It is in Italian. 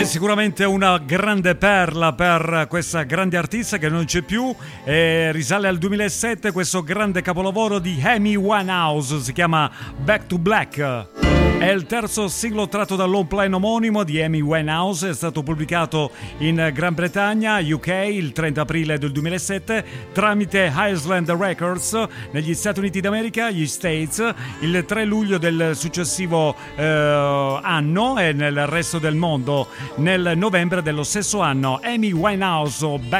È sicuramente una grande perla per questa grande artista che non c'è più, risale al 2007 questo grande capolavoro di Amy Winehouse, si chiama Back to Black. È il terzo singolo tratto dal long play omonimo di Amy Winehouse, è stato pubblicato in Gran Bretagna, UK, il 30 aprile del 2007 tramite Island Records negli Stati Uniti d'America, gli States, il 3 luglio del successivo anno e nel resto del mondo nel novembre dello stesso anno. Amy Winehouse, Back